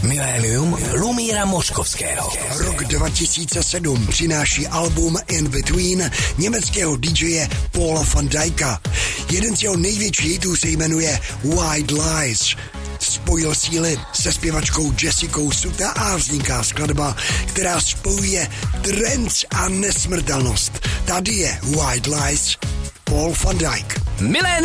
Milénium Lumíra Moškovského. Rok 2007 přináší album In Between německého DJe Paula van Dijka. Jeden z jeho největších hitů se jmenuje White Lies. Spojil síly se zpěvačkou Jessicou Suta a vzniká skladba, která spojuje trance a nesmrtelnost. Tady je White Lies, Paul van Dijk. Milénium